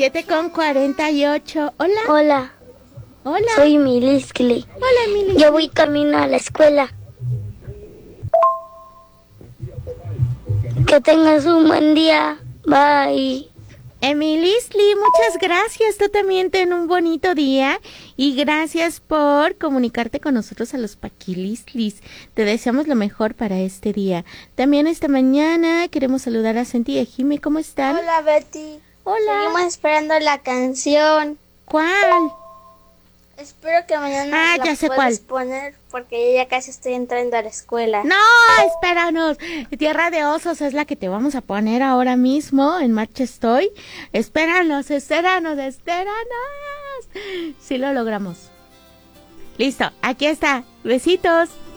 7:48. Hola. Hola, Hola. soy Miliskli. Hola, Emily. Yo voy camino a la escuela. Que tengas un buen día. Bye. Emilisli, muchas gracias. Tú también ten un bonito día y gracias por comunicarte con nosotros a los Paquilislis. Te deseamos lo mejor para este día. También esta mañana queremos saludar a Senti y a Jimmy. ¿Cómo están? Hola Betty. Hola. Seguimos esperando la canción. ¿Cuál? Espero que mañana ya sé puedas cuál. poner porque yo ya casi estoy entrando a la escuela. No, espéranos. Tierra de Osos es la que te vamos a poner ahora mismo. En marcha estoy. Espéranos. Sí lo logramos. Listo, aquí está. Besitos.